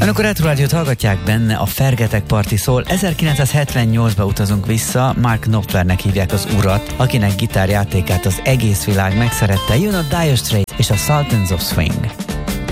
Önök a Retro Rádiót hallgatják, benne a Fergetek Party szól. 1978-ba utazunk vissza, Mark Knopflernek hívják az urat, akinek gitárjátékát az egész világ megszerette. Jön a Dire Straits és a Sultans of Swing.